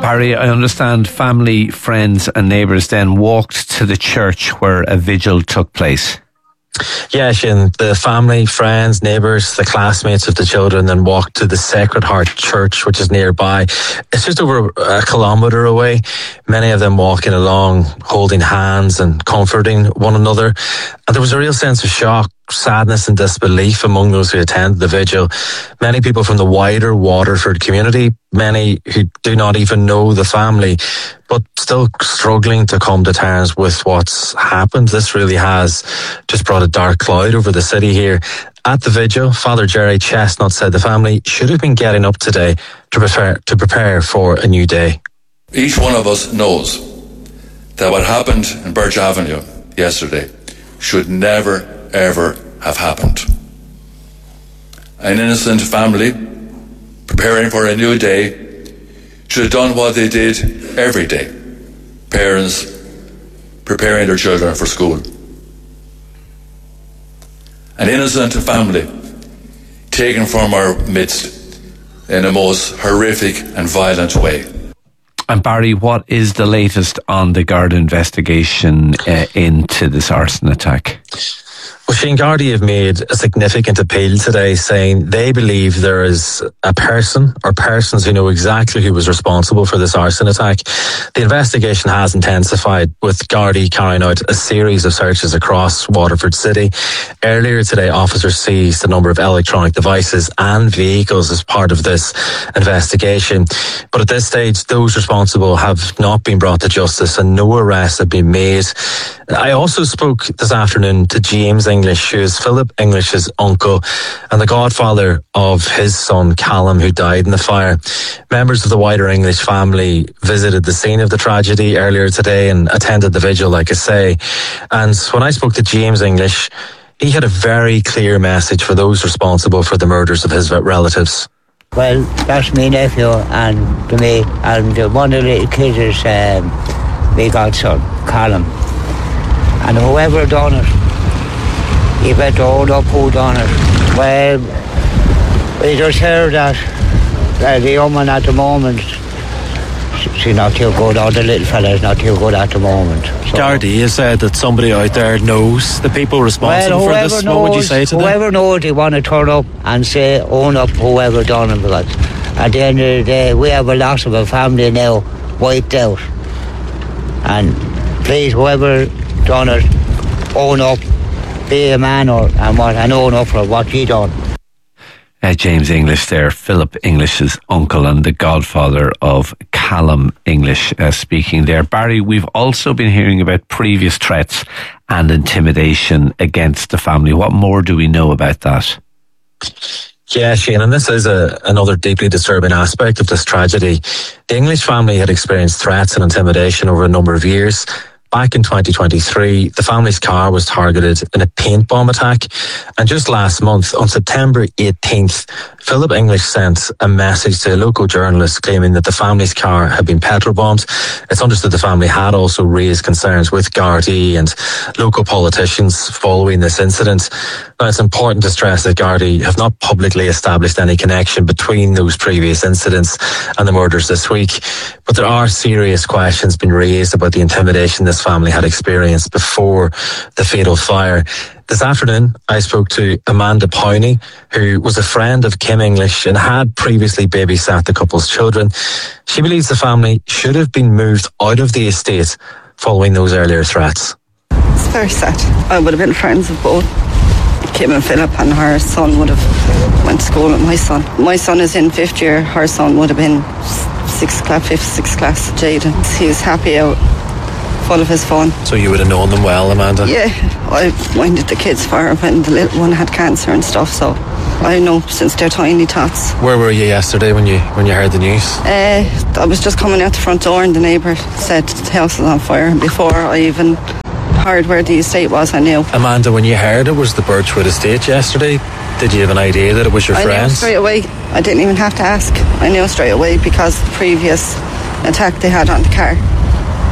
Barry, I understand family, friends and neighbours then walked to the church where a vigil took place. Yeah, Shane, the family, friends, neighbours, the classmates of the children then walked to the Sacred Heart Church, which is nearby. It's just over a kilometre away. Many of them walking along, holding hands and comforting one another. And there was a real sense of shock, sadness and disbelief among those who attended the vigil. Many people from the wider Waterford community, many who do not even know the family, but still struggling to come to terms with what's happened. This really has just brought a dark cloud over the city here. At the vigil, Father Jerry Chestnut said the family should have been getting up today to prepare for a new day. Each one of us knows that what happened in Birch Avenue yesterday should never, ever have happened. An innocent family preparing for a new day should have done what they did every day. Parents preparing their children for school. An innocent family taken from our midst in a most horrific and violent way. And Barry, what is the latest on the Garda investigation into this arson attack? Well, Shane, Gardaí have made a significant appeal today, saying they believe there is a person or persons who know exactly who was responsible for this arson attack. The investigation has intensified, with Gardaí carrying out a series of searches across Waterford City. Earlier today, officers seized a number of electronic devices and vehicles as part of this investigation. But at this stage, those responsible have not been brought to justice and no arrests have been made. I also spoke this afternoon to James English, who is Philip English's uncle and the godfather of his son Callum, who died in the fire. Members of the wider English family visited the scene of the tragedy earlier today and attended the vigil, like I say. And when I spoke to James English, he had a very clear message for those responsible for the murders of his relatives. Well, that's my nephew and to me, and one of the little kids is my godson, Callum. And whoever done it, you better hold up who done it. Well, we just heard that the woman at the moment, she's not too good, or the little fella's not too good at the moment. So. Gardaí has said that somebody out there knows the people responsible for this. What would you say to them? Whoever knows, they want to turn up and say, own up whoever done it, because at the end of the day, we have a loss of a family now wiped out. And please, whoever done it, own up, be a man and own up for what you done. James English there, Philip English's uncle and the godfather of Callum English speaking there. Barry, we've also been hearing about previous threats and intimidation against the family. What more do we know about that? Yeah, Shane, and this is another deeply disturbing aspect of this tragedy. The English family had experienced threats and intimidation over a number of years. Back in 2023, the family's car was targeted in a paint bomb attack. And just last month, on September 18th, Philip English sent a message to a local journalist claiming that the family's car had been petrol bombed. It's understood the family had also raised concerns with Gardaí and local politicians following this incident. Now, it's important to stress that Gardaí have not publicly established any connection between those previous incidents and the murders this week. But there are serious questions being raised about the intimidation this family had experienced before the fatal fire. This afternoon, I spoke to Amanda Powney, who was a friend of Kim English and had previously babysat the couple's children. She believes the family should have been moved out of the estate following those earlier threats. It's very sad. I would have been friends with both Kim and Philip, and her son would have went to school with my son. My son is in 5th year, her son would have been 6th class, 5th, 6th class, Jaden. He's happy out, full of his fun. So you would have known them well, Amanda? Yeah, I minded the kids for her when the little one had cancer and stuff, so I know since they're tiny tots. Where were you yesterday when you heard the news? I was just coming out the front door and the neighbour said the house was on fire, and before I even heard where the estate was, I knew. Amanda, when you heard it was the Birchwood estate yesterday, did you have an idea that it was your friends? I knew straight away. I didn't even have to ask. I knew straight away because the previous attack they had on the car.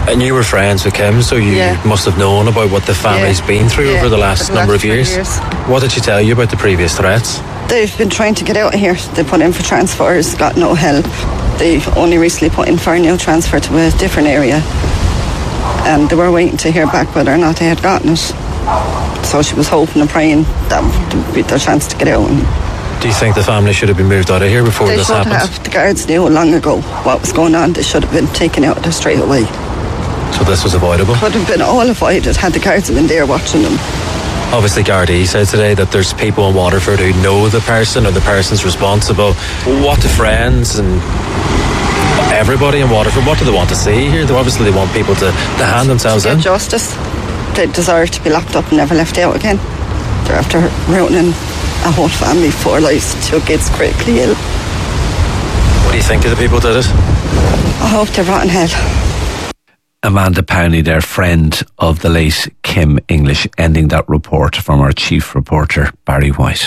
And you were friends with Kim, so you must have known about what the family's been through over the last number of years. What did she tell you about the previous threats? They've been trying to get out of here. They put in for transfers, got no help. They've only recently put in for a new transfer to a different area. And they were waiting to hear back whether or not they had gotten it. So she was hoping and praying that would be their chance to get out. Do you think the family should have been moved out of here before this happened? They should have. The guards knew long ago what was going on. They should have been taken out of there straight away. So this was avoidable? Could have been all avoided had the guards been there watching them. Obviously, Gardaí said today that there's people in Waterford who know the person or the person's responsible. What do friends and everybody in Waterford, what do they want to see here? Obviously, they want people to hand themselves in. Justice. They deserve to be locked up and never left out again. They're after ruining a whole family, 4 lives, 2 kids critically ill. What do you think of the people who did it? I hope they're rotting hell. Amanda Powney, their friend of the late Kim English, ending that report from our chief reporter, Barry White.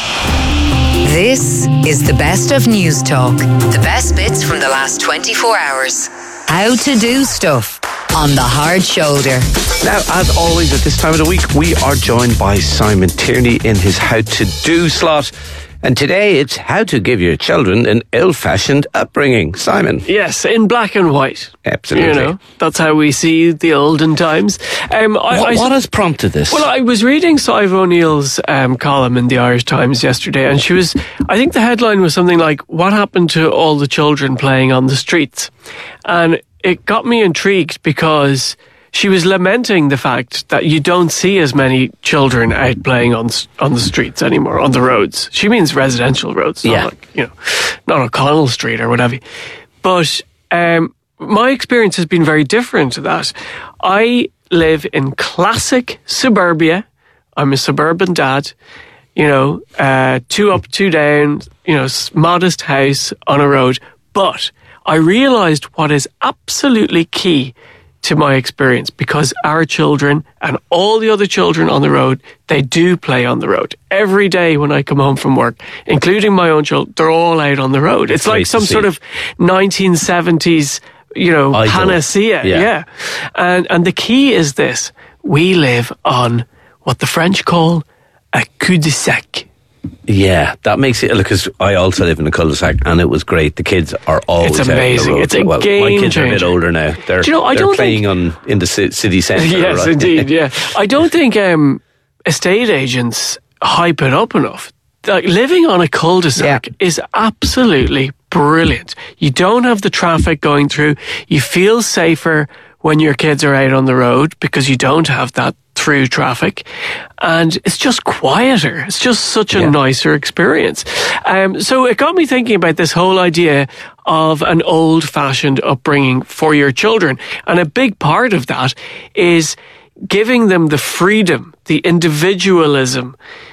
This is the best of News Talk. The best bits from the last 24 hours. How to do stuff on The Hard Shoulder. Now, as always at this time of the week, we are joined by Simon Tierney in his How to Do slot. And today it's how to give your children an ill-fashioned upbringing. Simon. Yes, in black and white. Absolutely. You know, that's how we see the olden times. What has prompted this? Well, I was reading Sive O'Neill's column in the Irish Times yesterday, and I think the headline was something like, what happened to all the children playing on the streets? And it got me intrigued because she was lamenting the fact that you don't see as many children out playing on the streets anymore, on the roads. She means residential roads, not not O'Connell Street or whatever. But my experience has been very different to that. I live in classic suburbia. I'm a suburban dad. 2 up, 2 down. Modest house on a road. But I realised what is absolutely key to my experience, because our children and all the other children on the road, they do play on the road. Every day when I come home from work, including my own children, they're all out on the road. It's like some sort of 1970s, panacea. Yeah. And the key is this. We live on what the French call a cul-de-sac. Yeah, that makes it, because I also live in a cul-de-sac and it was great. The kids are always It's amazing. Out it's a game my kids changer. are a bit older now. They're playing in the city centre. Yes, right? Indeed, yeah. I don't think estate agents hype it up enough. Like, living on a cul-de-sac is absolutely brilliant. You don't have the traffic going through. You feel safer when your kids are out on the road because you don't have that through traffic, and it's just quieter. It's just such a nicer experience. So it got me thinking about this whole idea of an old-fashioned upbringing for your children, and a big part of that is giving them the freedom, the individualism,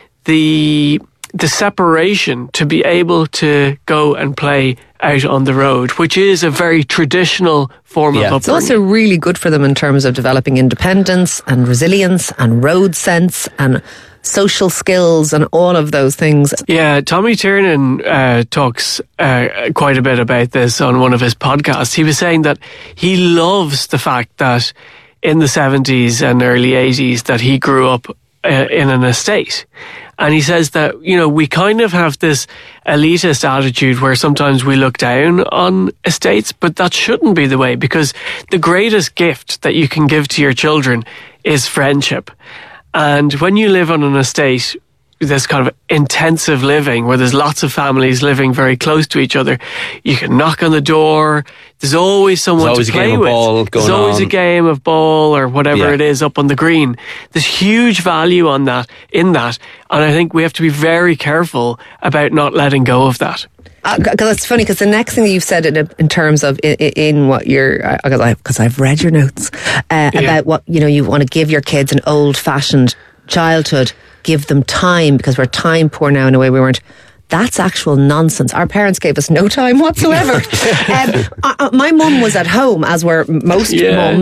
the separation to be able to go and play out on the road, which is a very traditional form of upbringing. It's also really good for them in terms of developing independence and resilience and road sense and social skills and all of those things. Yeah, Tommy Tiernan talks quite a bit about this on one of his podcasts. He was saying that he loves the fact that in the 70s and early 80s that he grew up in an estate. And he says that, we kind of have this elitist attitude where sometimes we look down on estates, but that shouldn't be the way, because the greatest gift that you can give to your children is friendship. And when you live on an estate, this kind of intensive living where there's lots of families living very close to each other, you can knock on the door. There's always someone to play with. There's always a game of ball or whatever it is up on the green. There's huge value in that. And I think we have to be very careful about not letting go of that. Because it's funny, because the next thing you've said in terms of in what you're, because I've read your notes about what you want to give your kids an old-fashioned childhood, give them time, because we're time poor now in a way we weren't. That's actual nonsense. Our parents gave us no time whatsoever. My mum was at home, as were most mums,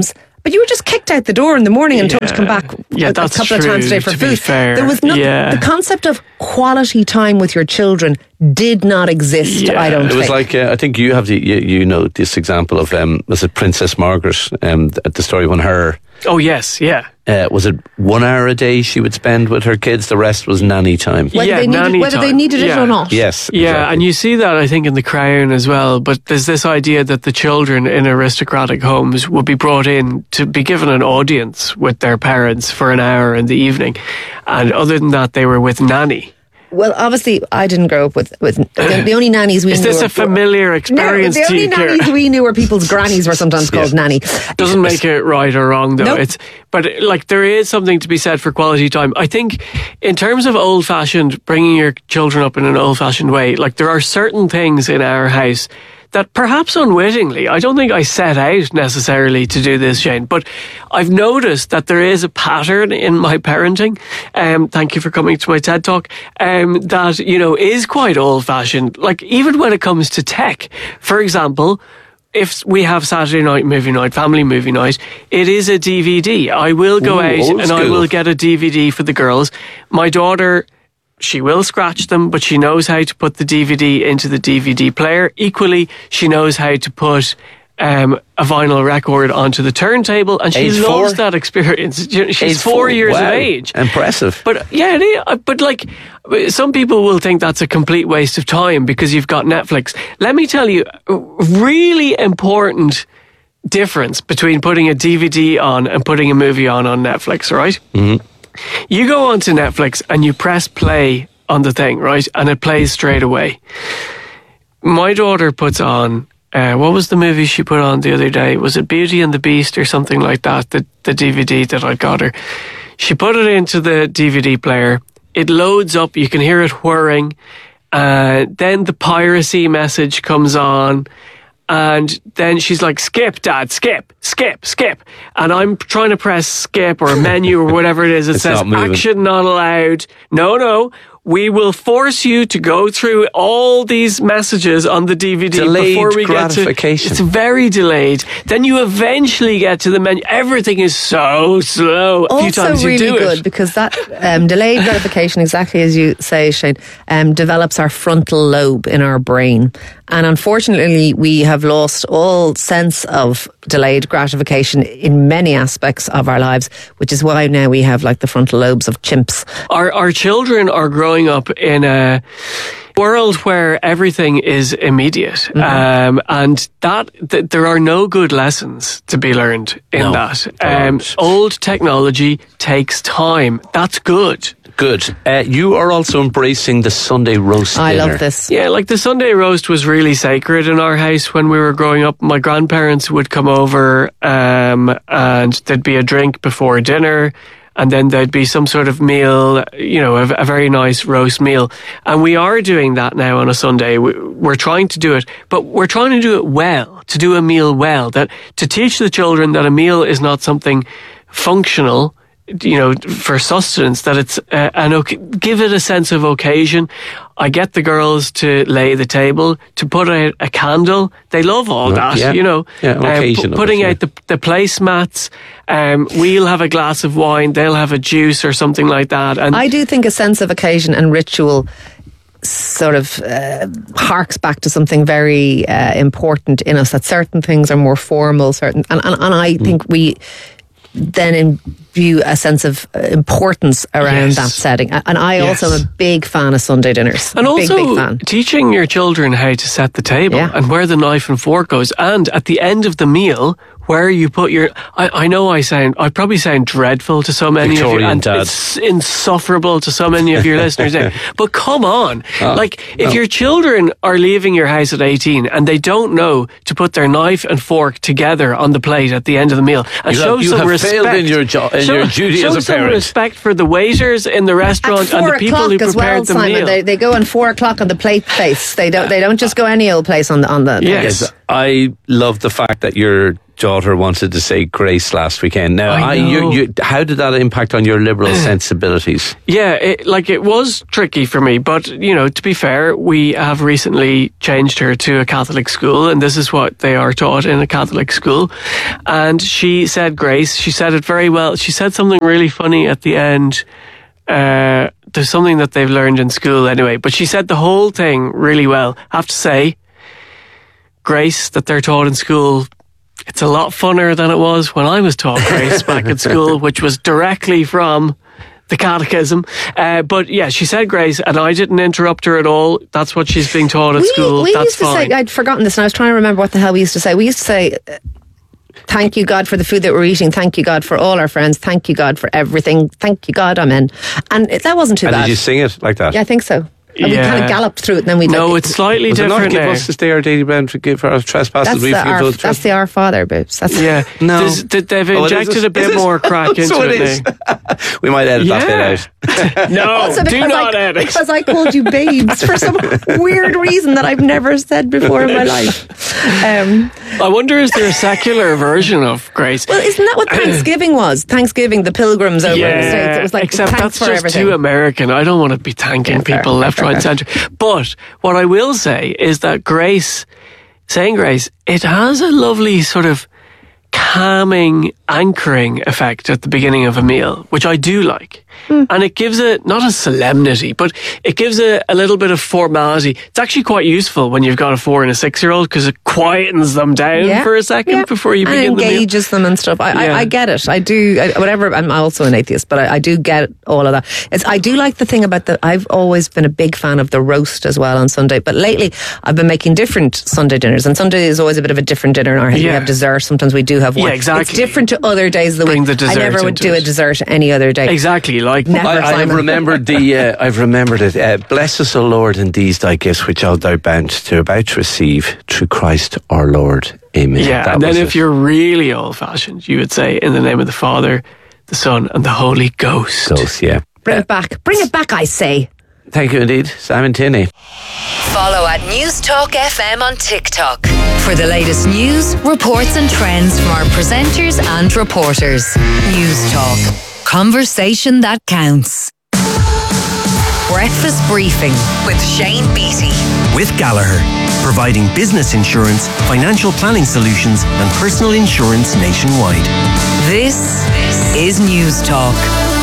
But you were just kicked out the door in the morning and told to come back a that's couple true, of times a day for to be food. fair. There was the concept of quality time with your children did not exist, I don't think. It was like, I think you have you know this example of, was it Princess Margaret, the story when her... Oh, yes, yeah. Was it 1 hour a day she would spend with her kids? The rest was nanny time. Whether they needed it or not. Yes. Yeah, exactly. and you see that, I think, in The Crown as well. But there's this idea that the children in aristocratic homes would be brought in to be given an audience with their parents for an hour in the evening. And other than that, they were with nanny. Well, obviously, I didn't grow up with the only nannies we knew. Is this a familiar experience to you? No, the only nannies we knew were people's grannies were sometimes called nanny. Doesn't make it right or wrong, though. Nope. But like, there is something to be said for quality time. I think in terms of old-fashioned, bringing your children up in an old-fashioned way, like there are certain things in our house that perhaps unwittingly, I don't think I set out necessarily to do this, Shane, but I've noticed that there is a pattern in my parenting. Thank you for coming to my TED Talk. That, is quite old-fashioned. Like, even when it comes to tech, for example, if we have Saturday night movie night, family movie night, it is a DVD. I will go out and I will get a DVD for the girls. My daughter, she will scratch them, but she knows how to put the DVD into the DVD player. Equally, she knows how to put a vinyl record onto the turntable, and she loves that experience. She's 4 years of age. Impressive. But like, some people will think that's a complete waste of time because you've got Netflix. Let me tell you, a really important difference between putting a DVD on and putting a movie on Netflix, right? Mm-hmm. You go onto Netflix and you press play on the thing, right? And it plays straight away. My daughter puts on, what was the movie she put on the other day? Was it Beauty and the Beast or something like that? The DVD that I got her. She put it into the DVD player. It loads up. You can hear it whirring. Then the piracy message comes on. And then she's like, skip, Dad, skip. And I'm trying to press skip or menu or whatever it is. It says, action not allowed. No. We will force you to go through all these messages on the DVD before we get to... It's very delayed. Then you eventually get to the menu. Everything is so slow. A few times you do it. Also really good because that delayed gratification, exactly as you say, Shane, develops our frontal lobe in our brain. And unfortunately, we have lost all sense of delayed gratification in many aspects of our lives, which is why now we have like the frontal lobes of chimps. Our children are growing up in a world where everything is immediate, and that there are no good lessons to be learned in that. Old technology takes time. That's good. Good. You are also embracing the Sunday roast dinner. I love this. Yeah, like the Sunday roast was really sacred in our house when we were growing up. My grandparents would come over and there'd be a drink before dinner. And then there'd be some sort of meal, a very nice roast meal. And we are doing that now on a Sunday. We're trying to do it, but we're trying to do it well, to do a meal well, that to teach the children that a meal is not something functional, for sustenance, that it's give it a sense of occasion. I get the girls to lay the table, to put out a candle. They love all that, occasional. Putting out the placemats. We'll have a glass of wine, they'll have a juice or something like that. And I do think a sense of occasion and ritual sort of harks back to something very important in us, that certain things are more formal, and I think we then imbue a sense of importance around that setting. And I also am a big fan of Sunday dinners. And big fan. Teaching your children how to set the table and where the knife and fork goes. And at the end of the meal, where you put your... I know I probably sound dreadful to so many Victorian of you. And it's insufferable to so many of your listeners now. But come on. If your children are leaving your house at 18 and they don't know to put their knife and fork together on the plate at the end of the meal and show some respect... failed in your duty as a parent. Show some respect for the waiters in the restaurant and the people who prepared the meal. They go on 4 o'clock on the plate face. They don't just go any old place on the Yes. I love the fact that your daughter wanted to say grace last weekend. Now, how did that impact on your liberal sensibilities? Yeah, it was tricky for me, but, to be fair, we have recently changed her to a Catholic school, and this is what they are taught in a Catholic school. And she said grace. She said it very well. She said something really funny at the end. There's something that they've learned in school anyway, but she said the whole thing really well. I have to say, grace that they're taught in school, it's a lot funner than it was when I was taught grace back at school, which was directly from the catechism. But yeah, she said grace and I didn't interrupt her at all. That's what she's being taught at school. We That's used to fine. say, I'd forgotten this and I was trying to remember what the hell we used to say. We used to say, thank you, God, for the food that we're eating. Thank you, God, for all our friends. Thank you, God, for everything. Thank you, God, amen. And that wasn't too bad. Did you sing it like that? Yeah, I think so. And we kind of galloped through it and then we No, it's slightly Was different it not give now. us this day our daily bread and forgive our trespasses? That's the Our Father, babes. That's Yeah, No. They've injected a bit more crack into So it now. We might edit that bit out. No, Also do not edit. because I called you babes for some weird reason that I've never said before in my life. I wonder, is there a secular version of grace? Well, isn't that what Thanksgiving was? Thanksgiving, the pilgrims over in the States. It was like, except thanks that's for just everything. too American. I don't want to be thanking people left, right, and centre. But what I will say is that grace, saying grace, it has a lovely sort of calming, anchoring effect at the beginning of a meal, which I do like. And it gives it, not a solemnity, but it gives a little bit of formality. It's actually quite useful when you've got a 4 and a 6-year-old because it quietens them down for a second before you begin and the meal. engages them and stuff. I get it. I do. Whatever. I'm also an atheist, but I do get all of that. I do like the thing about I've always been a big fan of the roast as well on Sunday. But lately, I've been making different Sunday dinners, and Sunday is always a bit of a different dinner in our house. We have dessert. Sometimes we do have one. Yeah, exactly. It's different to other days of the week. The dessert I never would into do it. a dessert any other day. Exactly. Like Never, I've Simon. remembered I've remembered it. Bless us, O Lord, in these thy gifts, which thou bound to about to receive through Christ our Lord. Amen. Yeah, That and then was if it. you're really old-fashioned, you would say, in the name of the Father, the Son, and the Holy Ghost. Yeah. Bring it back. Bring it back, I say. Thank you indeed, Simon Tinney. Follow at News Talk FM on TikTok for the latest news, reports, and trends from our presenters and reporters. News Talk. Conversation that counts. Breakfast Briefing with Shane Beattie. With Gallagher, providing business insurance, financial planning solutions, and personal insurance nationwide. This is News Talk.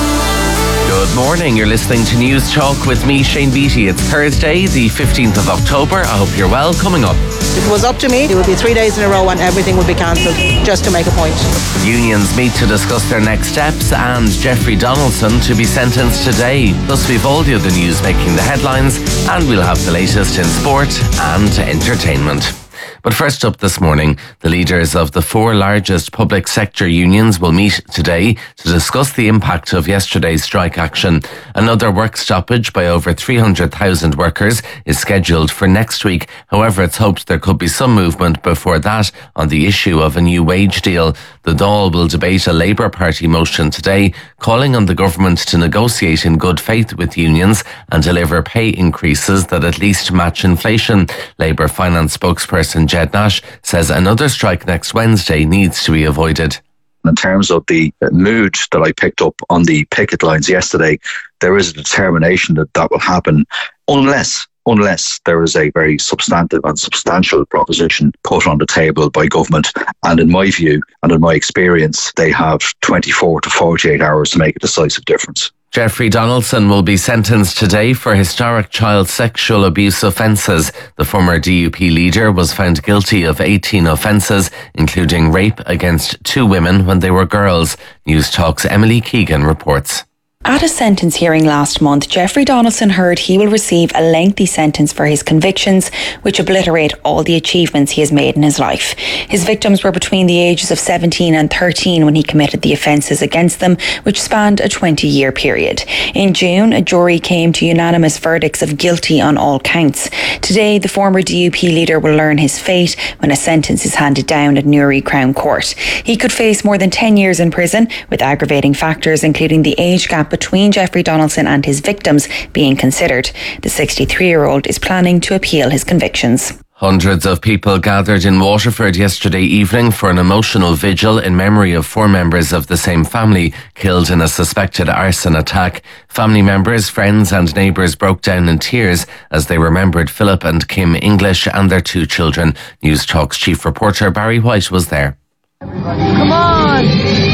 Good morning, you're listening to News Talk with me, Shane Beattie. It's Thursday, the 15th of October. I hope you're well. Coming up. If it was up to me, it would be 3 days in a row and everything would be cancelled, just to make a point. Unions meet to discuss their next steps and Jeffrey Donaldson to be sentenced today. Plus, we've all the other news making the headlines and we'll have the latest in sport and entertainment. But first up this morning, the leaders of the 4 largest public sector unions will meet today to discuss the impact of yesterday's strike action. Another work stoppage by over 300,000 workers is scheduled for next week. However, it's hoped there could be some movement before that on the issue of a new wage deal. The Dáil will debate a Labour Party motion today calling on the government to negotiate in good faith with unions and deliver pay increases that at least match inflation. Labour finance spokesperson Jed Nash says another strike next Wednesday needs to be avoided. In terms of the mood that I picked up on the picket lines yesterday, there is a determination that will happen unless there is a very substantive and substantial proposition put on the table by government. And in my view and in my experience, they have 24 to 48 hours to make a decisive difference. Jeffrey Donaldson will be sentenced today for historic child sexual abuse offences. The former DUP leader was found guilty of 18 offences, including rape against 2 women when they were girls. News Talk's Emily Keegan reports. At a sentence hearing last month, Jeffrey Donaldson heard he will receive a lengthy sentence for his convictions, which obliterate all the achievements he has made in his life. His victims were between the ages of 17 and 13 when he committed the offences against them, which spanned a 20-year period. In June, a jury came to unanimous verdicts of guilty on all counts. Today, the former DUP leader will learn his fate when a sentence is handed down at Newry Crown Court. He could face more than 10 years in prison, with aggravating factors including the age gap between Jeffrey Donaldson and his victims being considered. The 63-year-old is planning to appeal his convictions. Hundreds of people gathered in Waterford yesterday evening for an emotional vigil in memory of 4 members of the same family killed in a suspected arson attack. Family members, friends and neighbours broke down in tears as they remembered Philip and Kim English and their 2 children. News Talk's chief reporter Barry White was there. Come on!